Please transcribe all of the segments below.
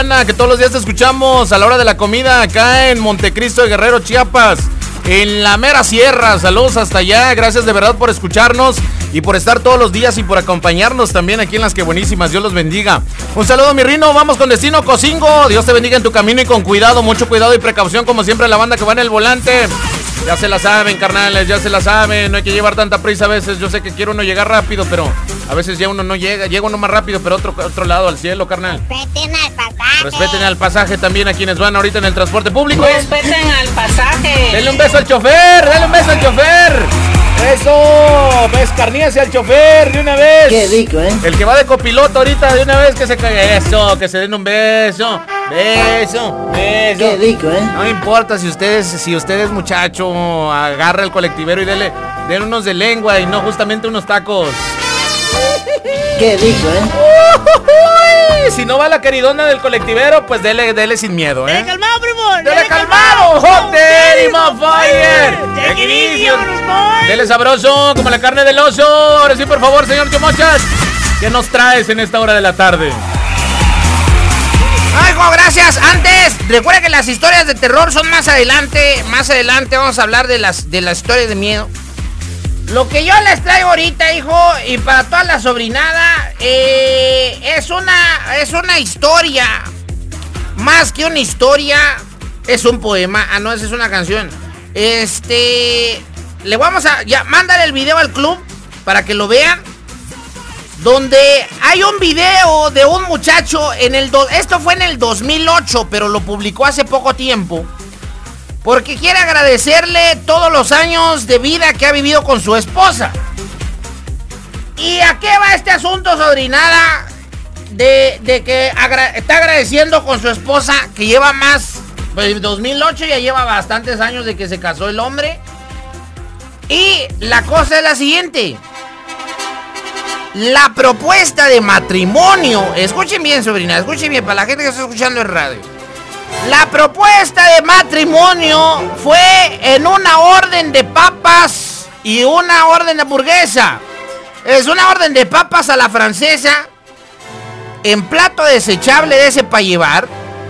Que todos los días te escuchamos a la hora de la comida acá en Montecristo de Guerrero, Chiapas, en la mera sierra. Saludos hasta allá, gracias de verdad por escucharnos y por estar todos los días y por acompañarnos también aquí en Las Que Buenísimas. Dios los bendiga. Un saludo, mi Rino, vamos con destino Cocingo. Dios te bendiga en tu camino y con cuidado, mucho cuidado y precaución como siempre la banda que va en el volante. Ya se la saben, carnales, ya se la saben, no hay que llevar tanta prisa a veces. Yo sé que quiere uno llegar rápido, pero a veces ya uno no llega uno más rápido, pero otro lado al cielo, carnal. Respeten al pasaje. Respeten al pasaje también a quienes van ahorita en el transporte público. Respeten al pasaje. Denle un beso al chofer, dale un beso al chofer. Eso, escarníese al chofer de una vez. Qué rico, ¿eh? El que va de copiloto ahorita de una vez que se caiga. Eso, que se den un beso. Beso. Qué rico, ¿eh? No importa si usted es muchacho, agarra el colectivero y denle unos de lengua y no justamente unos tacos. Qué rico, ¿eh? Si no va la queridona del colectivero, pues dele sin miedo, ¿eh? ¡Dele calmado, primo! ¡Dele calmado! ¡Hot Daddy, motherfucker! ¡Take it easy, boy! Dele sabroso, como la carne del oso. Ahora sí, por favor, señor Chomochas, ¿qué nos traes en esta hora de la tarde? Ay, hijo, gracias. Antes, recuerda que las historias de terror son más adelante. Más adelante vamos a hablar de las historias de miedo. Lo que yo les traigo ahorita, hijo, y para toda la sobrinada, es una historia. Más que una historia, es un poema. Ah, no, esa es una canción. Le vamos a... Ya, mándale el video al club para que lo vean. Donde hay un video de un muchacho esto fue en el 2008, pero lo publicó hace poco tiempo. Porque quiere agradecerle todos los años de vida que ha vivido con su esposa. ¿Y a qué va este asunto, sobrinada? De que está agradeciendo con su esposa, que lleva más... Pues 2008 ya lleva bastantes años de que se casó el hombre. Y la cosa es la siguiente. La propuesta de matrimonio... Escuchen bien, sobrina, escuchen bien, para la gente que está escuchando el radio. La propuesta de matrimonio fue en una orden de papas y una orden de hamburguesa. Es una orden de papas a la francesa, en plato desechable de ese para llevar.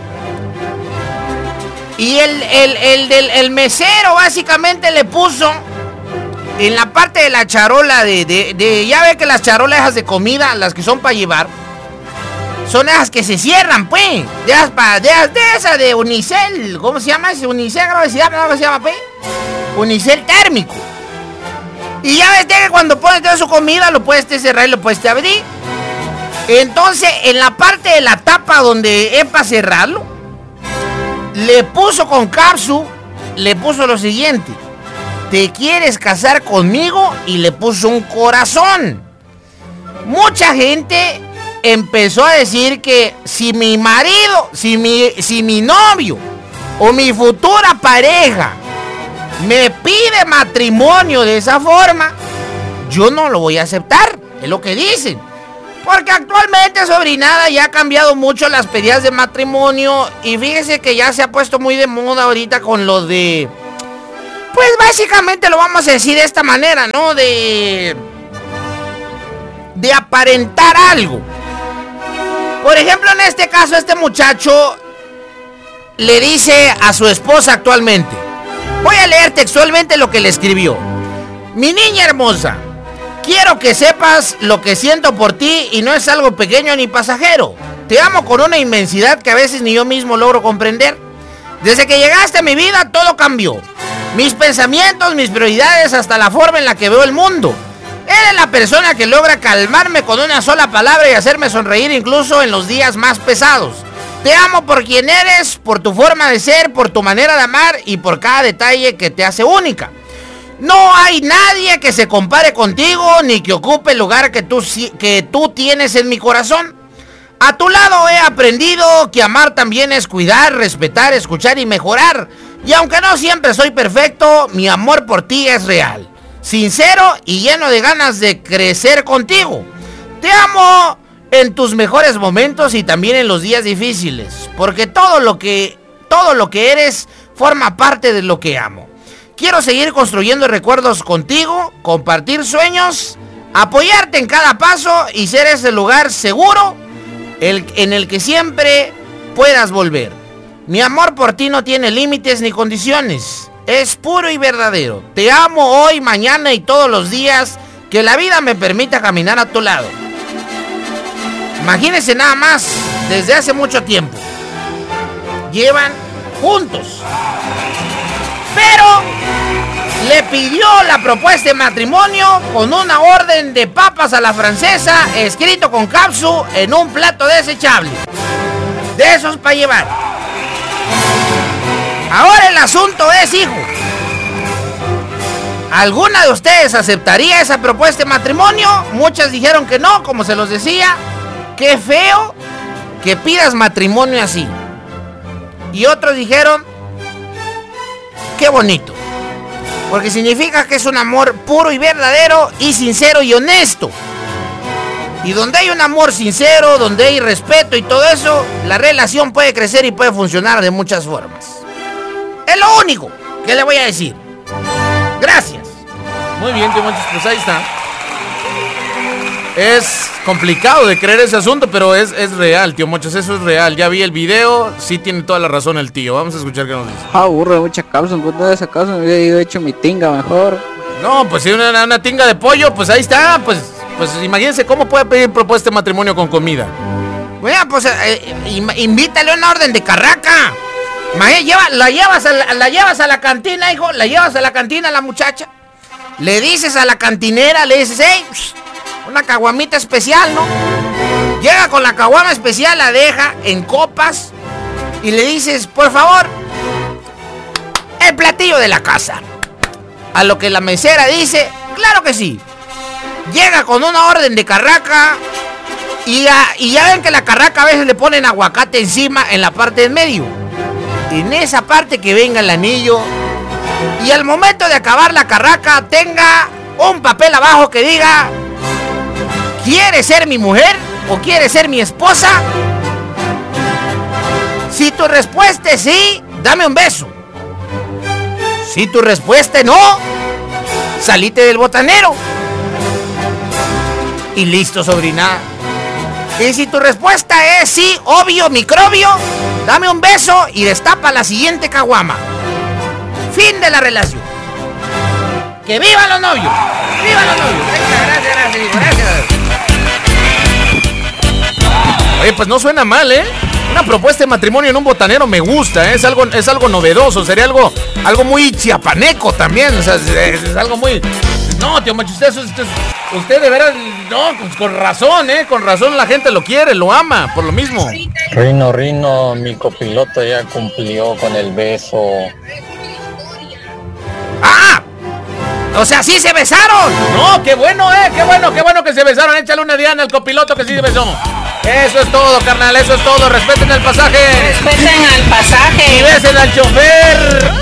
Y el mesero básicamente le puso en la parte de la charola ya ve que las charolas esas de comida, las que son para llevar, son esas que se cierran, pues. De esas de unicel. ¿Cómo se llama ese? Unicel, creo que se llama, pues. Unicel térmico. Y ya ves que cuando pones toda su comida, lo puedes cerrar y lo puedes abrir. Entonces, en la parte de la tapa donde es para cerrarlo, le puso con capsu, le puso lo siguiente: ¿te quieres casar conmigo? Y le puso un corazón. Mucha gente empezó a decir que si mi marido, si mi novio o mi futura pareja me pide matrimonio de esa forma, yo no lo voy a aceptar. Es lo que dicen. Porque actualmente, sobrinada, ya ha cambiado mucho las pedidas de matrimonio. Y fíjese que ya se ha puesto muy de moda ahorita con lo de... Pues básicamente lo vamos a decir de esta manera, ¿no? De aparentar algo. Por ejemplo, en este caso, este muchacho le dice a su esposa actualmente. Voy a leer textualmente lo que le escribió. Mi niña hermosa, quiero que sepas lo que siento por ti y no es algo pequeño ni pasajero. Te amo con una inmensidad que a veces ni yo mismo logro comprender. Desde que llegaste a mi vida todo cambió. Mis pensamientos, mis prioridades, hasta la forma en la que veo el mundo. Eres la persona que logra calmarme con una sola palabra y hacerme sonreír incluso en los días más pesados. Te amo por quien eres, por tu forma de ser, por tu manera de amar y por cada detalle que te hace única. No hay nadie que se compare contigo ni que ocupe el lugar que tú tienes en mi corazón. A tu lado he aprendido que amar también es cuidar, respetar, escuchar y mejorar. Y aunque no siempre soy perfecto, mi amor por ti es real, sincero y lleno de ganas de crecer contigo. Te amo en tus mejores momentos y también en los días difíciles, porque todo lo que eres forma parte de lo que amo. Quiero seguir construyendo recuerdos contigo, compartir sueños, apoyarte en cada paso y ser ese lugar seguro en el que siempre puedas volver. Mi amor por ti no tiene límites ni condiciones. Es puro y verdadero. Te amo hoy, mañana y todos los días que la vida me permita caminar a tu lado. Imagínense nada más, desde hace mucho tiempo. Llevan juntos. Pero le pidió la propuesta de matrimonio con una orden de papas a la francesa, escrito con capsu en un plato desechable. De esos para llevar. Ahora el asunto es, hijo, ¿alguna de ustedes aceptaría esa propuesta de matrimonio? Muchas dijeron que no, como se los decía. Qué feo que pidas matrimonio así. Y otros dijeron, qué bonito, porque significa que es un amor puro y verdadero y sincero y honesto. Y donde hay un amor sincero, donde hay respeto y todo eso, la relación puede crecer y puede funcionar de muchas formas. Es lo único que le voy a decir. Gracias. Muy bien, tío Monchis, pues ahí está. Es complicado de creer ese asunto, pero es real, tío Monchis, eso es real. Ya vi el video, sí tiene toda la razón el tío. Vamos a escuchar qué nos dice. Burro, mucha causa, pues toda esa causa me hubiera hecho mi tinga mejor. No, pues si una tinga de pollo, pues ahí está, pues imagínense cómo puede pedir propuesta de matrimonio con comida. Bueno, pues invítale una orden de carraca. La llevas a la cantina, hijo. La llevas a la cantina a la muchacha. Le dices a la cantinera, le dices, hey, una caguamita especial, ¿no? Llega con la caguama especial, la deja en copas y le dices, por favor, el platillo de la casa. A lo que la mesera dice, claro que sí. Llega con una orden de carraca y ya ven que la carraca a veces le ponen aguacate encima en la parte del medio. En esa parte que venga el anillo y al momento de acabar la carraca tenga un papel abajo que diga, ¿quieres ser mi mujer o quieres ser mi esposa? Si tu respuesta es sí, dame un beso. Si tu respuesta es no, salite del botanero. Y listo, sobrina. Y si tu respuesta es sí, obvio, microbio, dame un beso y destapa la siguiente caguama. Fin de la relación. ¡Que vivan los novios! ¡Vivan los novios! Gracias. Oye, pues no suena mal, ¿eh? Una propuesta de matrimonio en un botanero me gusta, ¿eh? Es algo novedoso, sería algo muy chiapaneco también, o sea, es algo muy... No, tío Macho, usted de veras, no, pues con razón, con razón la gente lo quiere, lo ama, por lo mismo. Rino, mi copiloto ya cumplió con el beso. ¡Ah! O sea, sí se besaron. No, qué bueno que se besaron. Échale una diana al copiloto que sí se besó. Eso es todo, carnal, eso es todo. Respeten el pasaje. Respeten al pasaje. Y besen al chofer.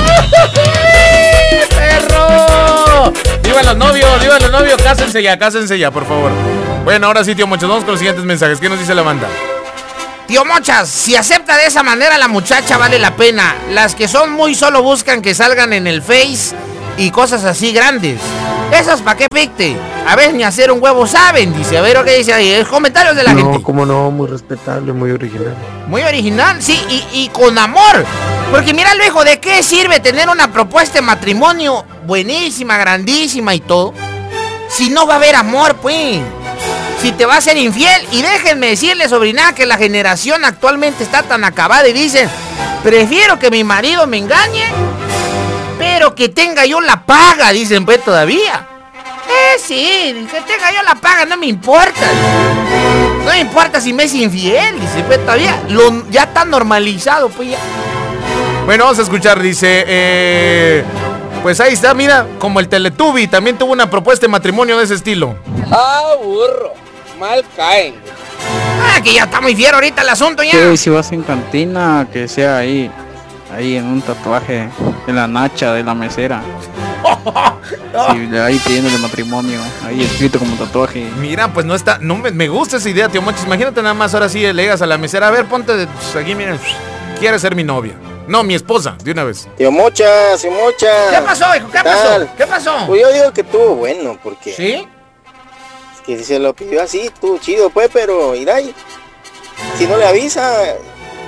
¡Perro! ¡Vivan los novios! Cásense ya, por favor. Bueno, ahora sí, tío Mochas, vamos con los siguientes mensajes. ¿Qué nos dice la banda? Tío Mochas, si acepta de esa manera la muchacha, vale la pena. Las que son muy solo buscan que salgan en el Face y cosas así grandes. Esas pa' qué picte. A ver, ni hacer un huevo saben, dice. A ver lo que dice ahí. Comentarios de la gente. No, cómo no, muy respetable, muy original. Muy original, sí, y con amor. Porque mira, hijo, ¿de qué sirve tener una propuesta de matrimonio buenísima, grandísima y todo, si no va a haber amor, pues? Si te va a ser infiel. Y déjenme decirle, sobrina, que la generación actualmente está tan acabada y dicen, prefiero que mi marido me engañe, pero que tenga yo la paga, dicen pues todavía. Sí, que tenga yo la paga, no me importa. No me importa si me es infiel, dice pues todavía. Ya está normalizado, pues ya. Bueno, vamos a escuchar, dice, pues ahí está, mira, como el Teletubby, también tuvo una propuesta de matrimonio de ese estilo. Ah, burro, mal caen. Que ya está muy fiero ahorita el asunto ya. Sí, si vas en cantina, que sea ahí en un tatuaje de la nacha de la mesera. Sí, ahí pidiendo el matrimonio, ahí escrito como tatuaje. Mira, pues no me gusta esa idea, tío Mochis. Imagínate nada más, ahora sí le llegas a la mesera, a ver, ponte aquí, miren, ¿quieres ser mi novia? No, mi esposa, de una vez. Tío Mochas. ¿Qué pasó, hijo? ¿Qué pasó? Pues yo digo que estuvo bueno, porque... ¿Sí? Es que si se lo pidió así, estuvo chido, pues, pero... Y si no le avisa,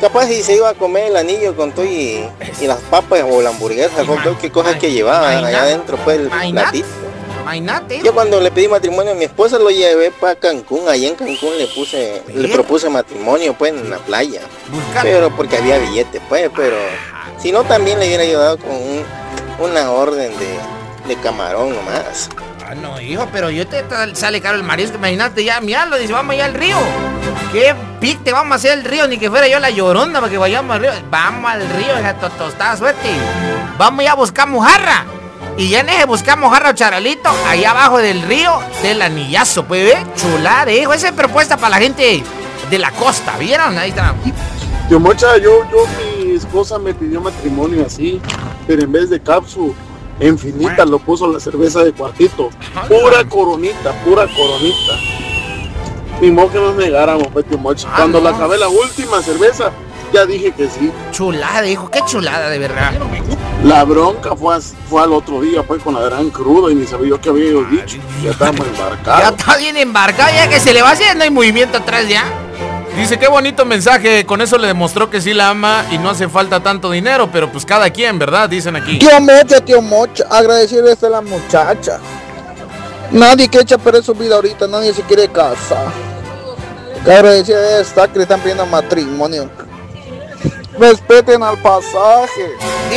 capaz si se iba a comer el anillo con todo y las papas o la hamburguesa, con todo, qué cosas que llevaba allá adentro, pues el platito. Yo cuando le pedí matrimonio a mi esposa lo llevé para Cancún, allá en Cancún le propuse matrimonio pues en la playa. Pero porque había billetes pues, pero si no también le hubiera ayudado con una orden de camarón nomás. Ah, no, hijo, pero yo te sale caro el marisco, imagínate ya, miralo, dice, vamos allá al río. ¿Qué picte vamos a hacer el río? Ni que fuera yo la Llorona para que vayamos al río. Vamos al río, esa tostada suerte. Vamos ya a buscar mojarra. Y ya en ese buscamos mojarra o charalito, allá abajo del río, del anillazo, pues, ¿ve? Chular, hijo, esa es propuesta para la gente de la costa, ¿vieron? Ahí está. Tío Mocha, mi esposa me pidió matrimonio así, pero en vez de cápsula infinita lo puso la cerveza de cuartito. Pura coronita. Ni modo que nos negáramos, pues, Tío Mocha. Cuando la acabé la última cerveza, ya dije que sí. Chulada, hijo, qué chulada, de verdad. La bronca fue al otro día, pues, con la gran cruda y ni sabía yo qué había dicho. Ya estábamos embarcados. Ya está bien embarcado, ya que se le va haciendo, hay movimiento atrás ya. Dice, qué bonito mensaje, con eso le demostró que sí la ama y no hace falta tanto dinero, pero pues cada quien, ¿verdad? Dicen aquí. Tío Mocha, agradecerle a la muchacha. Nadie quiere echar perder su vida ahorita, nadie se quiere casar. Agradecida está que le están pidiendo matrimonio. Respeten al pasaje.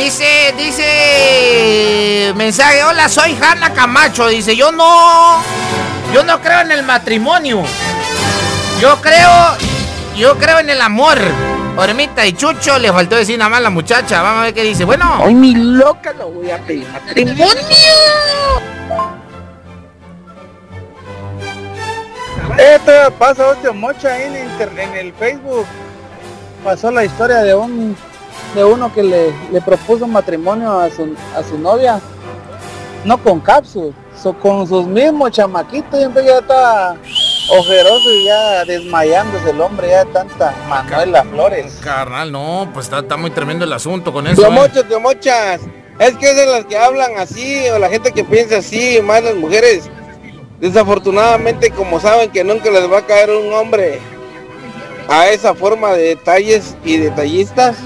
Dice, mensaje, hola, soy Hanna Camacho. Dice, yo no creo en el matrimonio. Yo creo en el amor. Hormita y Chucho, le faltó decir nada más a la muchacha. Vamos a ver qué dice. Bueno. Ay, mi loca, lo voy a pedir matrimonio. Esto pasa Tío Mocha ahí en el Facebook. Pasó la historia de uno que le propuso matrimonio a su novia, no con cápsula, con sus mismos chamaquitos, y ya estaba ojeroso y ya desmayándose el hombre ya de tanta Manuela Flores. Carnal, no, pues está muy tremendo el asunto con eso. Tío Mochas, es que es de las que hablan así, o la gente que piensa así, más las mujeres, desafortunadamente, como saben que nunca les va a caer un hombre a esa forma de detalles y detallistas,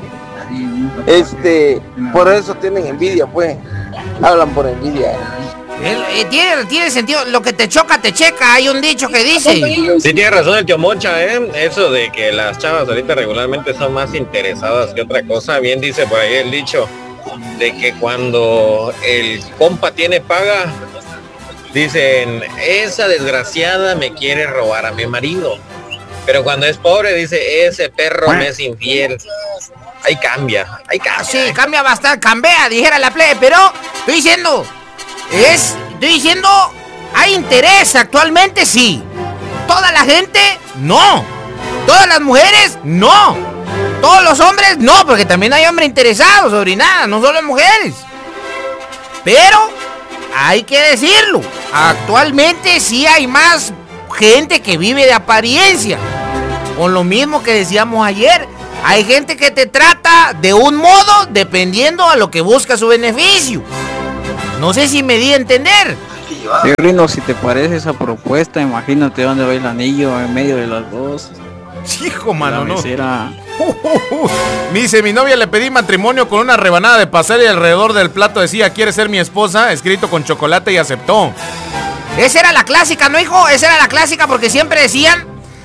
por eso tienen envidia, pues, hablan por envidia. Tiene sentido, lo que te choca te checa, hay un dicho que dice. Sí, tiene razón el Tío Mocha, eso de que las chavas ahorita regularmente son más interesadas que otra cosa. Bien dice por ahí el dicho de que cuando el compa tiene paga, dicen, esa desgraciada me quiere robar a mi marido. Pero cuando es pobre, dice, ese perro me es infiel. Ahí cambia. Sí, cambia bastante, cambia, dijera la plebe, pero estoy diciendo, hay interés actualmente, sí. Toda la gente, no. Todas las mujeres, no. Todos los hombres, no, porque también hay hombres interesados, sobrina, no solo mujeres. Pero, hay que decirlo, actualmente sí hay más gente que vive de apariencia. Con lo mismo que decíamos ayer, hay gente que te trata de un modo dependiendo a lo que busca su beneficio. No sé si me di a entender. Sí, Rino, si te parece esa propuesta, imagínate dónde va el anillo en medio de las dos. Hijo, mano, no. Me dice, mi novia le pedí matrimonio con una rebanada de pastel y alrededor del plato decía, ¿quieres ser mi esposa? Escrito con chocolate y aceptó. Esa era la clásica, ¿no, hijo? Esa era la clásica porque siempre decían,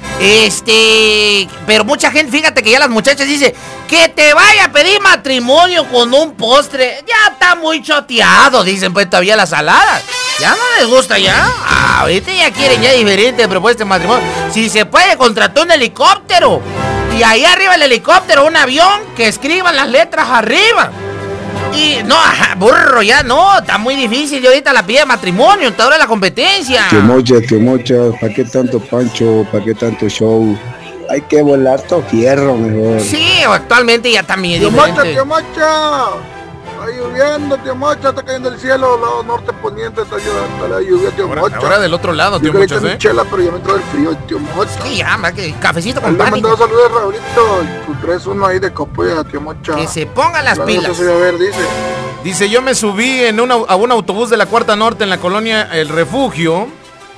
pero mucha gente, fíjate que ya las muchachas dicen, que te vaya a pedir matrimonio con un postre, ya está muy choteado, dicen pues todavía las saladas. Ya no les gusta ya. Ahorita ya quieren ya diferentes propuestas de matrimonio. Si se puede, contratar un helicóptero. Y ahí arriba el helicóptero, un avión que escriban las letras arriba. Y no, burro, ya no, está muy difícil. Y ahorita la pide matrimonio, está ahora la competencia. Tío Mocha, ¿para qué tanto pancho? ¿Para qué tanto show? Hay que volar todo fierro mejor. Sí, actualmente ya también Tío Mocha. Está lloviendo, Tío Mocha, está cayendo el cielo, lado norte poniente, está la lluvia, Tío Mocha. Ahora del otro lado, Tío Mocha, ¿eh? Chela, pero ya me entró el frío, Tío Mocha. Sí, ya, que cafecito con pan. Le mandó saludos a Raulito, tu 3-1 ahí de Copoya, Tío Mocha. Que se pongan las pilas. No se a ver, dice, yo me subí a un autobús de la Cuarta Norte en la colonia El Refugio.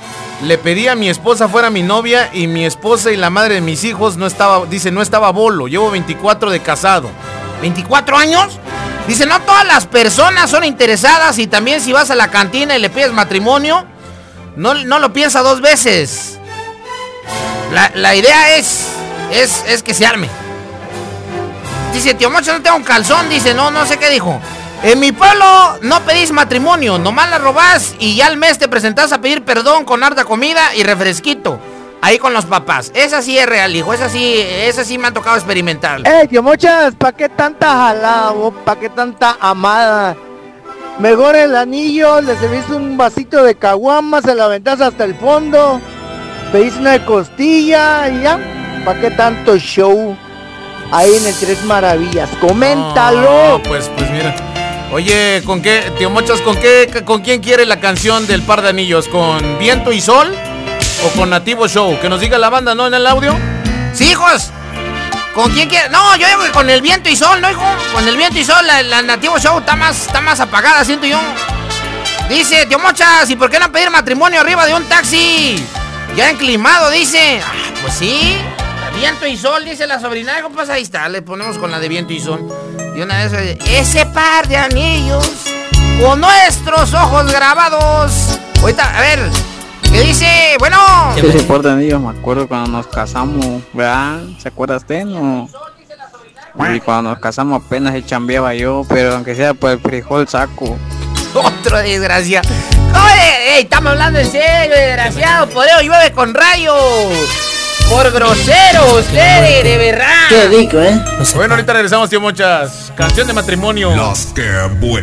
Le pedí a mi esposa fuera mi novia y mi esposa y la madre de mis hijos no estaba bolo. Llevo 24 de casado. ¿24 años? Dice, no todas las personas son interesadas y también si vas a la cantina y le pides matrimonio, no lo piensa dos veces. La idea es que se arme. Dice, tío Mocha, no tengo un calzón. Dice, no sé qué dijo. En mi pueblo no pedís matrimonio, nomás la robás y ya al mes te presentás a pedir perdón con harta comida y refresquito. Ahí con los papás. Esa sí es real, hijo. Esa sí me ha tocado experimentar. Tío Mochas, ¿para qué tanta jalada, vos? ¿Para qué tanta amada? Mejor el anillo, le servís un vasito de caguama, se la aventás hasta el fondo, pedís una de costilla y ya. ¿Para qué tanto show? Ahí en el Tres Maravillas. ¡Coméntalo! No, pues mira. Oye, ¿con qué, tío Mochas, con quién quiere la canción del par de anillos? ¿Con Viento y Sol o con Nativo Show? Que nos diga la banda, ¿no? En el audio. Sí, hijos. ¿Con quién quiere? No, yo digo que con el Viento y Sol, ¿no, hijo? Con el Viento y Sol, la Nativo Show está más apagada, siento yo. Dice, tío Mochas, ¿y por qué no pedir matrimonio arriba de un taxi? Ya enclimado, dice. Pues sí. Viento y Sol, dice la sobrina. Pues ahí está, le ponemos con la de Viento y Sol. Y una vez, ese par de anillos con nuestros ojos grabados. Ahorita, a ver, ¿qué dice? Bueno. Ese par de anillos me acuerdo cuando nos casamos, ¿verdad? ¿Se acuerda usted? No. Y cuando nos casamos apenas se chambeaba yo, pero aunque sea por el frijol saco. Otro desgracia. Oye, estamos hablando en serio, desgraciado. Por eso llueve con rayos. Por grosero, ustedes, de verdad. Qué rico, Bueno, ahorita regresamos, tío Mochas. Canción de matrimonio. Las que vuelan.